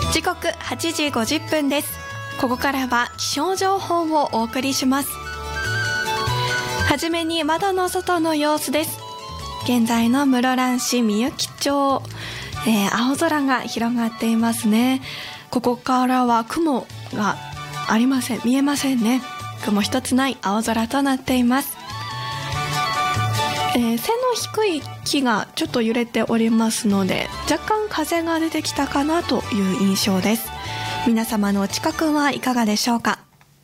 時刻8時50分です。ここからは気象情報をお送りします。はじめに窓の外の様子です。現在の室蘭市みゆき町、青空が広がっていますね。ここからは雲がありません。見えませんね。雲一つない青空となっています。背の低い木がちょっと揺れておりますので、若干風が出てきたかなという印象です。皆様のお近くはいかがでしょうか。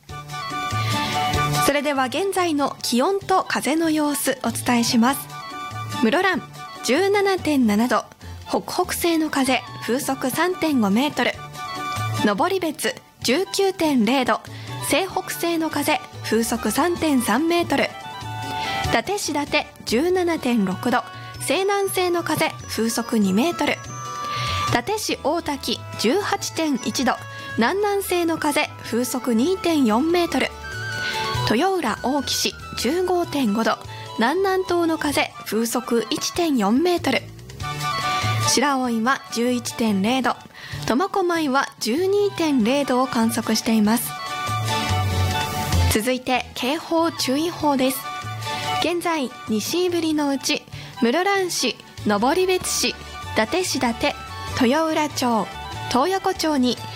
それでは現在の気温と風の様子お伝えします。室蘭 17.7 度、北北西の風風速 3.5 メートル、登別 19.0 度、西北西の風風速 3.3 メートル、伊達市伊達 17.6 度、西南西の風風速2メートル、伊達市大滝 18.1 度、南南西の風風速 2.4 メートル、豊浦大木市 15.5 度、南南東の風風速 1.4 メートル、白老は 11.0 度、苫小牧は 12.0 度を観測しています。続いて警報注意報です。現在西入りのうち室蘭市、登別市、伊達市伊達、豊浦町、洞爺湖町に